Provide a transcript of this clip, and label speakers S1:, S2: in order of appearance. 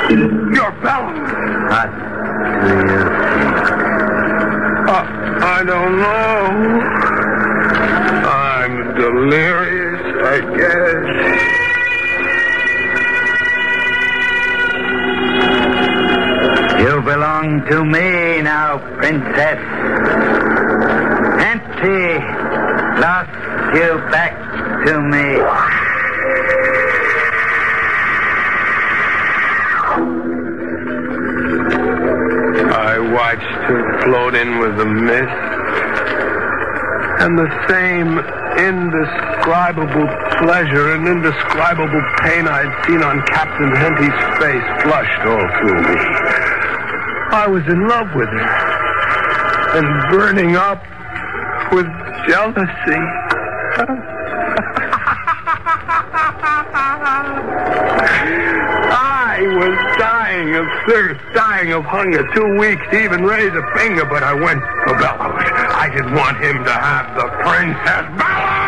S1: Your Bella.
S2: What do you think?
S1: I don't know. I'm delirious, I guess.
S2: You belong to me now, princess. Empty lost you back to me.
S1: I watched her float in with the mist, and the same indescribable pleasure and indescribable pain I'd seen on Captain Henty's face flushed all through me. I was in love with her, and burning up with jealousy. I was dying of thirst, dying of hunger, too weak to even raise a finger, but I went for Bellows. I didn't want him to have the princess. Bellows!